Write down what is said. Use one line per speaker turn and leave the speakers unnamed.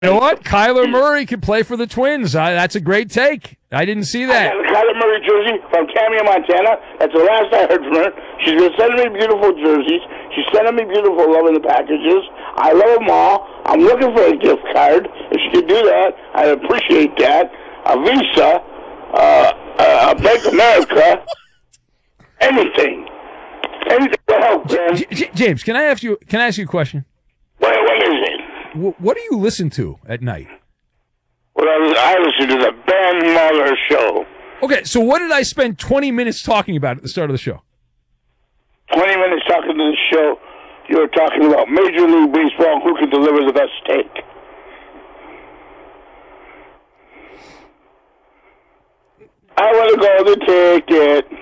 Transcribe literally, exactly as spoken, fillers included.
You know what? Kyler Murray could play for the Twins. I, that's a great take. I didn't see that.
I got a Kyler Murray jersey from Cameo, Montana. That's the last I heard from her. She's been sending me beautiful jerseys. She's sending me beautiful love in the packages. I love them all. I'm looking for a gift card. If she could do that, I'd appreciate that. A Visa, uh, uh, a Bank America, anything. Anything to help, man.
J- J- James, can I ask you? Can I ask you a question?
What, what is it?
W- what do you listen to at night?
Well, I, I listen to the Ben Muller show.
Okay, so what did I spend twenty minutes talking about at the start of the show?
twenty minutes talking to the show. You were talking about Major League Baseball, who can deliver the best steak. I want to go the ticket.